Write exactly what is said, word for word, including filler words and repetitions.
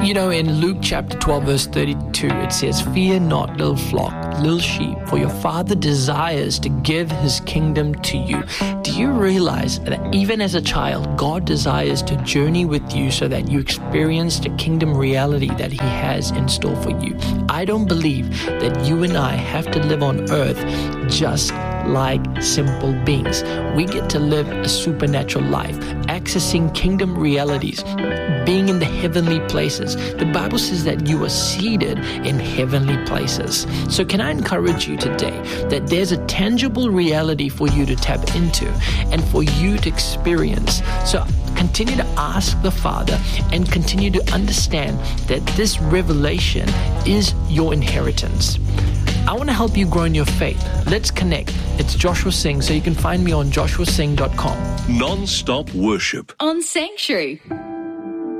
You know, in Luke chapter twelve, verse thirty-two, it says, "Fear not, little flock, little sheep, for your Father desires to give his kingdom to you." Do you realize that even as a child, God desires to journey with you so that you experience the kingdom reality that he has in store for you? I don't believe that you and I have to live on earth just like simple beings. We get to live a supernatural life, accessing kingdom realities, being in the heavenly places. The Bible says that you are seated in heavenly places. So can I encourage you today that there's a tangible reality for you to tap into and for you to experience. So continue to ask the Father and continue to understand that this revelation is your inheritance. I want to help you grow in your faith. Let's connect. It's Joshua Singh, so you can find me on joshua singh dot com. Non-stop worship on Sanctuary.